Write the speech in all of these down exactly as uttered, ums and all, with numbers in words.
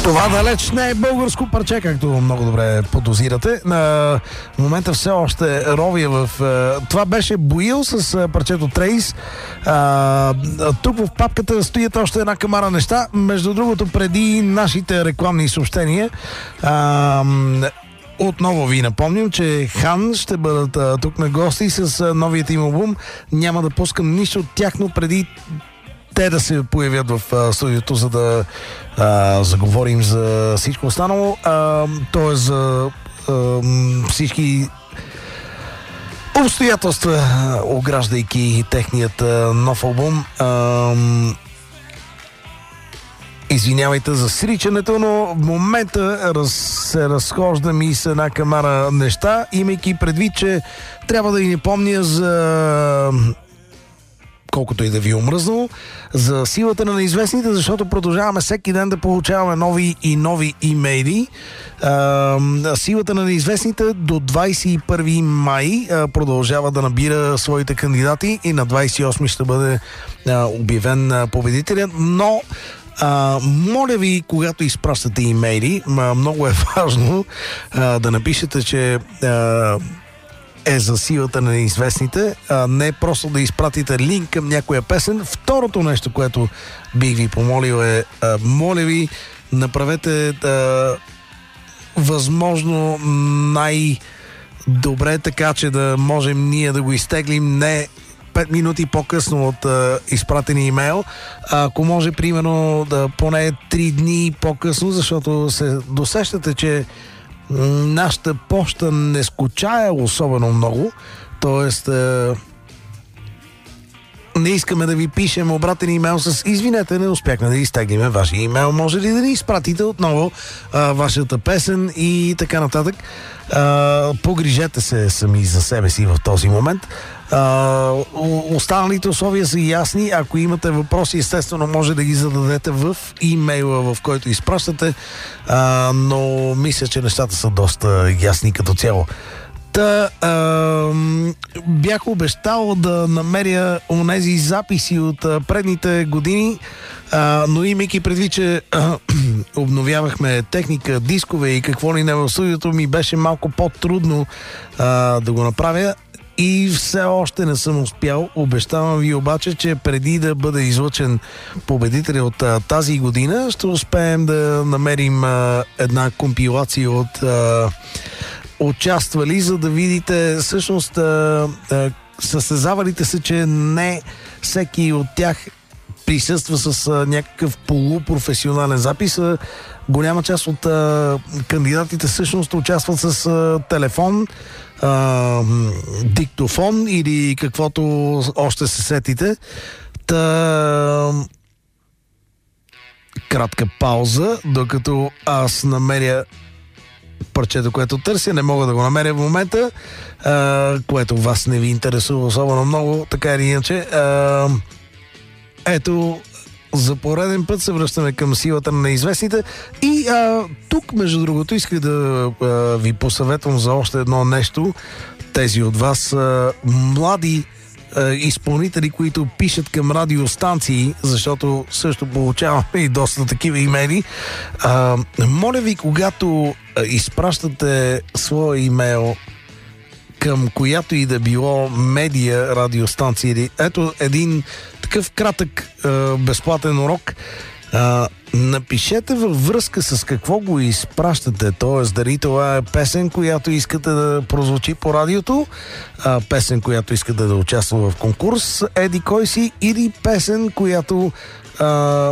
Това далеч не е българско парче, както много добре подозирате. На момента все още ровия в... Това беше Боил с парчето Трейс. А, тук в папката стоят още една камара неща. Между другото, преди нашите рекламни съобщения, а, отново ви напомням, че Хан ще бъдат а, тук на гости с а, новият им албум. Няма да пускам нищо от тях, но преди те да се появят в а, студиото, за да а, заговорим за всичко останало. А, то е за а, всички обстоятелства, ограждайки техният а, нов албум. А, Извинявайте за сричането, но в момента раз, се разхождам и с една камара неща, имайки предвид, че трябва да ви не помня за... колкото и да ви е омръзнало, за силата на неизвестните, защото продължаваме всеки ден да получаваме нови и нови имейли. А, силата на неизвестните до двадесет и първи май а, продължава да набира своите кандидати и на двадесет и осми ще бъде а, обявен а, победителят, но А, моля ви, когато изпращате имейли, много е важно а, да напишете, че а, е за силата на неизвестните, а не просто да изпратите линк към някоя песен. Второто нещо, което бих ви помолил е, а, моля ви, направете а, възможно най-добре, така че да можем ние да го изтеглим не пет минути по-късно от а, изпратени имейл. А, ако може, примерно, да поне три дни по-късно, защото се досещате, че нашата поща не скучае особено много. Тоест, а, не искаме да ви пишем обратен имейл с извинете, не успяхме да изтеглиме вашия имейл. Може ли да ни изпратите отново а, вашата песен и така нататък. А, погрижете се сами за себе си в този момент. Uh, останалите условия са ясни. Ако имате въпроси, естествено може да ги зададете в имейла, в който изпращате, uh, но мисля, че нещата са доста ясни като цяло. Та, uh, бях обещал да намеря онези записи от uh, предните години, uh, но имайки предвид, че uh, обновявахме техника, дискове и какво ли не в студиото, ми беше малко по-трудно uh, да го направя. И все още не съм успял. Обещавам ви обаче, че преди да бъде излъчен победител от а, тази година, ще успеем да намерим а, една компилация от а, участвали, за да видите всъщност а, а, състезавалите се, че не всеки от тях присъства с а, някакъв полупрофесионален запис. А, голяма част от а, кандидатите всъщност участват с а, телефон, Uh, диктофон или каквото още се сетите. Та... Кратка пауза, докато аз намеря парчето, което търся. Не мога да го намеря в момента, uh, което вас не ви интересува особено много, така или иначе. Uh, ето, за пореден път се връщаме към силата на неизвестните. И а, тук, между другото, исках да а, ви посъветвам за още едно нещо. Тези от вас а, млади а, изпълнители, които пишат към радиостанции, защото също получаваме и доста такива имейли. А, моля ви, когато а, изпращате своя имейл към която и да било медия, радиостанция или ето един такъв кратък е, безплатен урок, е, напишете във връзка с какво го изпращате, т.е. дали това е песен, която искате да прозвучи по радиото, е, песен, която искате да участва в конкурс, еди кой си, или песен, която е,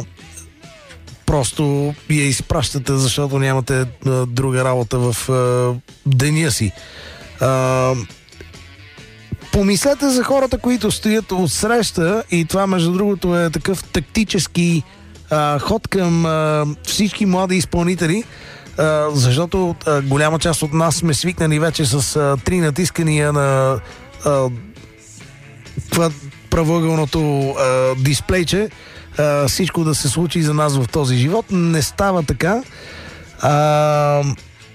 просто я изпращате, защото нямате е, друга работа в е, деня си. Uh, помислете за хората, които стоят отсреща, и това, между другото, е такъв тактически uh, ход към uh, всички млади изпълнители, uh, защото uh, голяма част от нас сме свикнали вече с uh, три натискания на uh, правоъгълното uh, дисплейче, uh, всичко да се случи за нас в този живот. Не става така. Uh,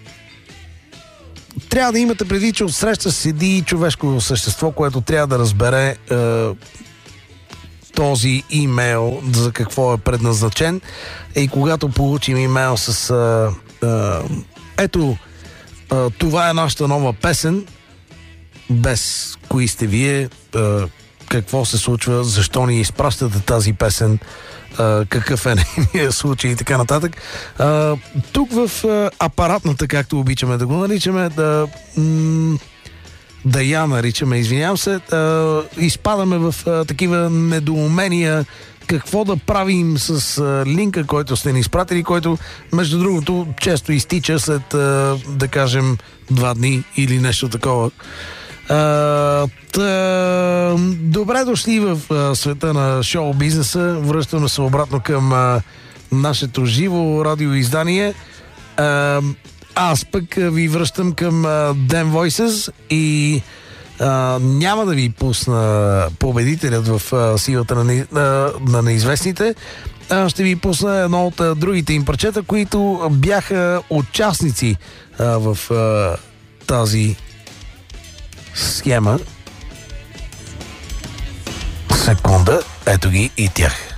Трябва да имате преди, че отсреща седи човешко същество, което трябва да разбере е, този имейл за какво е предназначен. И когато получим имейл с а, а, ето а, това е нашата нова песен, без кои сте вие, а, какво се случва, защо ни изпращате тази песен, а, какъв е нейният случай и така нататък. А, тук в а, апаратната, както обичаме да го наричаме, да, м- да я наричаме, извинявам се, а, изпадаме в а, такива недоумения какво да правим с а, линка, който сте ни изпратили, който, между другото, често изтича след, а, да кажем, два дни или нещо такова. Uh, тъ... Добре дошли в uh, света на шоу-бизнеса. Връщаме се обратно към uh, нашето живо радиоиздание. Uh, аз пък uh, ви връщам към uh, Dan Voices и uh, няма да ви пусна победителят в uh, силата на, не... uh, на неизвестните. Uh, ще ви пусна едно от uh, другите им парчета, които бяха участници uh, в uh, тази схема. Секунда, ето ги и тях.